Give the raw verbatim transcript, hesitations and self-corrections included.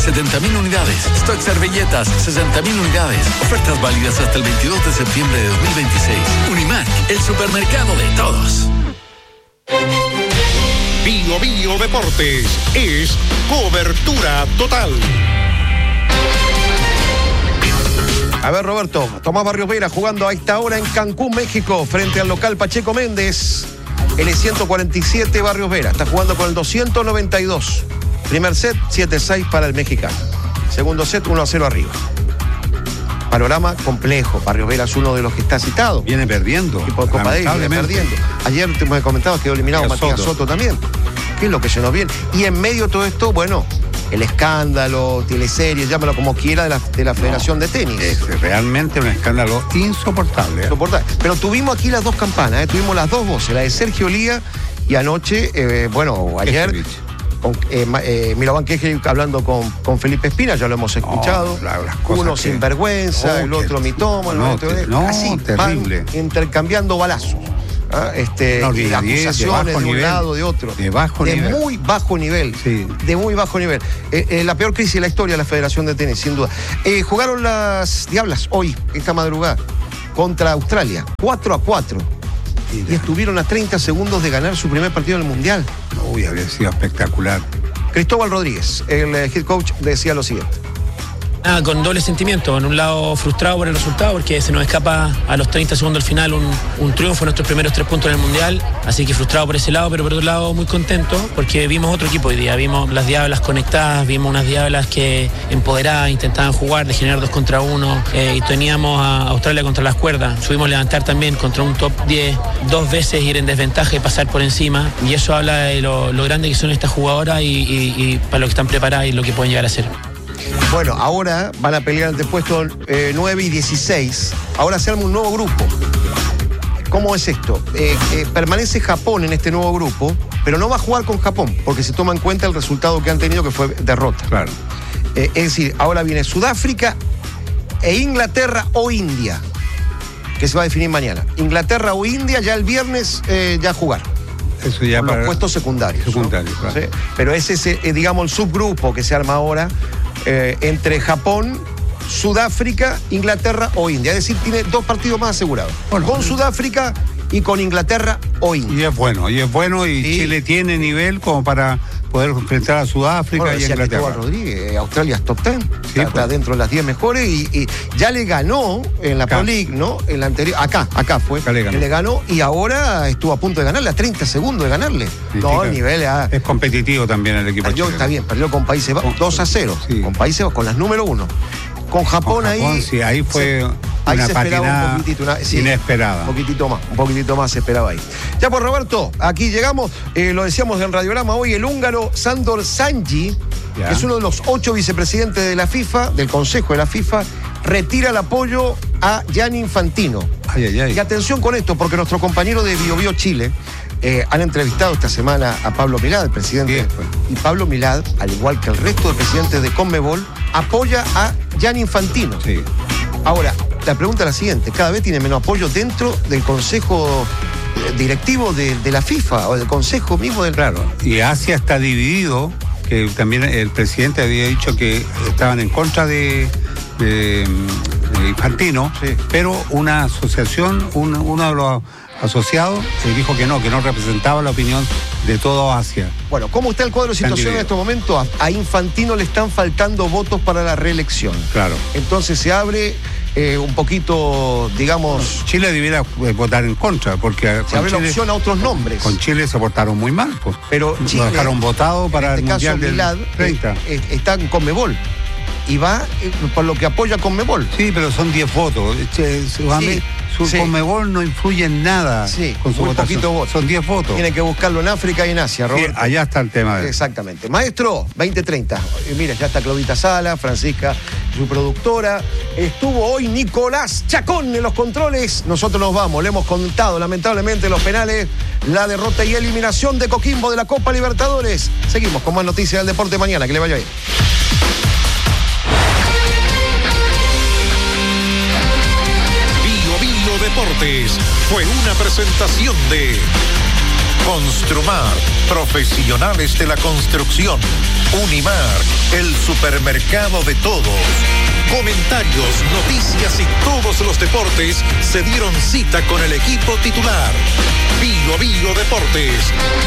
setenta mil unidades. Stock servilletas, sesenta mil unidades. Ofertas válidas hasta el veintidós de septiembre de dos mil veintiséis. Unimark, el supermercado de todos. Bio Bio Deportes es cobertura total. A ver, Roberto, Tomás Barrios Vera jugando a esta hora en Cancún, México, frente al local Pacheco Méndez. L ciento cuarenta y siete, Barrios Vera. Está jugando con el doscientos noventa y dos. Primer set, siete seis para el mexicano. Segundo set, uno a cero arriba. Panorama complejo. Barrios Vera es uno de los que está citado. Viene perdiendo. Equipo de Copa Davis, viene perdiendo. Ayer te me comentabas que quedó eliminado Matías Soto. Soto también. ¿Qué es lo que se nos viene? Y en medio de todo esto, bueno, el escándalo, teleserie, llámalo como quiera, de la, de la Federación de Tenis. Es realmente un escándalo insoportable. ¿eh? Insoportable. Pero tuvimos aquí las dos campanas, ¿eh? Tuvimos las dos voces, la de Sergio Lía y anoche, eh, bueno, ayer, con, eh, eh, Milovan Kejevich hablando con, con Felipe Espina, ya lo hemos escuchado. No, las cosas Uno que... sinvergüenza, oh, el otro mitómano, no, el otro... te, no, así, terrible. Van intercambiando balazos. ¿Ah? Este, no, y acusaciones de, de un nivel, lado, de otro. De bajo de nivel. De muy bajo nivel. Sí. De muy bajo nivel. Eh, eh, la peor crisis de la historia de la Federación de Tenis, sin duda. Eh, jugaron las Diablas hoy, esta madrugada, contra Australia. cuatro a cuatro. Mira. Y estuvieron a treinta segundos de ganar su primer partido en el Mundial. Uy, habría sido espectacular. Cristóbal Rodríguez, el eh, head coach, decía lo siguiente. Ah, con doble sentimiento, en un lado frustrado por el resultado porque se nos escapa a los treinta segundos del final un, un triunfo, nuestros primeros tres puntos en el Mundial, así que frustrado por ese lado, pero por otro lado muy contento porque vimos otro equipo hoy día, vimos las Diablas conectadas, vimos unas Diablas que empoderadas, intentaban jugar, de generar dos contra uno, eh, y teníamos a Australia contra las cuerdas, subimos levantar también contra un top diez, dos veces ir en desventaja y pasar por encima, y eso habla de lo, lo grande que son estas jugadoras y, y, y para lo que están preparadas y lo que pueden llegar a ser. Bueno, ahora van a pelear entre puestos eh, nueve y dieciséis. Ahora se arma un nuevo grupo. ¿Cómo es esto? Eh, eh, permanece Japón en este nuevo grupo, pero no va a jugar con Japón, porque se toma en cuenta el resultado que han tenido, que fue derrota. Claro. Eh, es decir, ahora viene Sudáfrica e Inglaterra o India, que se va a definir mañana. Inglaterra o India ya el viernes eh, ya a jugar. Eso ya con para los puestos secundarios. Secundarios, ¿no? claro. ¿Sí? Pero ese es, eh, digamos, el subgrupo que se arma ahora eh, entre Japón, Sudáfrica, Inglaterra o India. Es decir, tiene dos partidos más asegurados. Bueno, con Sudáfrica y con Inglaterra o India. Y es bueno, y es bueno, y sí. Chile tiene nivel como para poder enfrentar a Sudáfrica bueno, y a Inglaterra. Cristóbal Rodríguez, Australia es top diez, sí, está, pues. está dentro de las diez mejores y, y ya le ganó en la acá. Pro League, ¿no? En la anterior, acá, acá fue. Acá le, ganó. le ganó y ahora estuvo a punto de ganarle, a treinta segundos de ganarle. Sí, no, el nivel ah, es competitivo también el equipo perdió, chileno. Está bien, perdió con Países Bajos, dos a cero, sí. Con Países Bajos, con las número uno. Con Japón, con Japón ahí. Sí, ahí fue se, una ahí se esperaba un poquitito, una, sí, inesperada. Un poquitito más, un poquitito más se esperaba ahí. Ya por Roberto, aquí llegamos, eh, lo decíamos en Radiograma hoy, el húngaro Sándor Szányi, que es uno de los ocho vicepresidentes de la FIFA, del Consejo de la FIFA, retira el apoyo a Gianni Infantino. Ay, ay, ay. Y atención con esto, porque nuestro compañero de Bio Bio Chile eh, han entrevistado esta semana a Pablo Milad, el presidente. Sí, pues. Y Pablo Milad, al igual que el resto de presidentes de Conmebol, apoya a Gianni Infantino. Sí. Ahora, la pregunta es la siguiente: cada vez tiene menos apoyo dentro del consejo directivo de, de la FIFA o del consejo mismo del... Claro, y Asia está dividido, que también el presidente había dicho que estaban en contra de, de, de Infantino, sí. Pero una asociación, un, uno de los asociados dijo que no, que no representaba la opinión de toda Asia. Bueno, ¿cómo está el cuadro de situación en estos momentos? A, a Infantino le están faltando votos para la reelección. Claro. Entonces se abre eh, un poquito, digamos... Chile debiera votar en contra, porque... Se abre la opción a otros nombres. Con Chile se portaron muy mal, pues. Pero Chile... Lo dejaron votado para en este el caso, Mundial Milad, del treinta. Eh, eh, está en Conmebol. Y va eh, por lo que apoya Conmebol. Sí, pero son diez votos. Sí. Su sí. Conmebol no influye en nada sí, con su muy votación. Poquito voto. Son diez votos. Tiene que buscarlo en África y en Asia, Roberto. Sí, allá está el tema. De... Exactamente. Maestro, veinte treinta. Mira, ya está Claudita Sala, Francisca, su productora. Estuvo hoy Nicolás Chacón en los controles. Nosotros nos vamos. Le hemos contado, lamentablemente, los penales, la derrota y eliminación de Coquimbo de la Copa Libertadores. Seguimos con más noticias del deporte mañana. Que le vaya bien. Deportes fue una presentación de Construmar, profesionales de la construcción. Unimar, el supermercado de todos. Comentarios, noticias y todos los deportes se dieron cita con el equipo titular. Bio Bio Deportes.